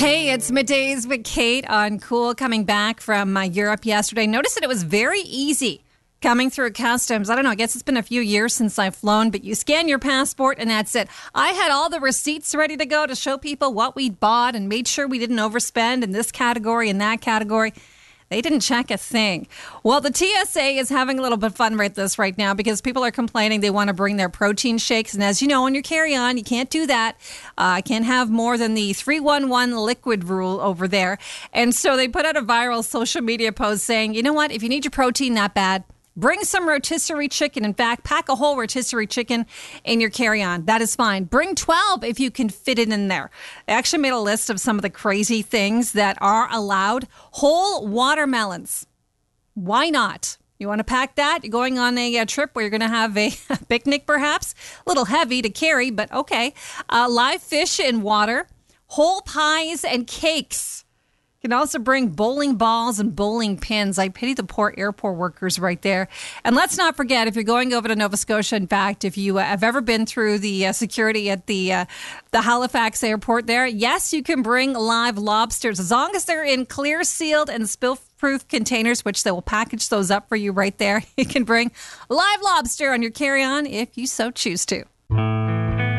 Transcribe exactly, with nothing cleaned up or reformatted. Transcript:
Hey, it's Middays with Kate on Cool, coming back from uh, Europe yesterday. Noticed that it was very easy coming through customs. I don't know, I guess it's been a few years since I've flown, but you scan your passport and that's it. I had all the receipts ready to go to show people what we'd bought and made sure we didn't overspend in this category and that category. They didn't check a thing. Well, the T S A is having a little bit of fun with this right now because people are complaining they want to bring their protein shakes. And as you know, on your carry-on, you can't do that. I uh, can't have more than the three one one liquid rule over there. And so they put out a viral social media post saying, you know what, if you need your protein that bad, bring some rotisserie chicken. In fact, pack a whole rotisserie chicken in your carry-on. That is fine. Bring twelve if you can fit it in there. I actually made a list of some of the crazy things that are allowed. Whole watermelons. Why not? You want to pack that? You're going on a, a trip where you're going to have a, a picnic, perhaps. A little heavy to carry, but okay. Uh, live fish in water. Whole pies and cakes. You can also bring bowling balls and bowling pins. I pity the poor airport workers right there. And let's not forget, if you're going over to Nova Scotia, in fact, if you uh, have ever been through the uh, security at the uh, the Halifax airport there, yes, you can bring live lobsters as long as they're in clear, sealed, and spill-proof containers, which they will package those up for you right there. You can bring live lobster on your carry-on if you so choose to.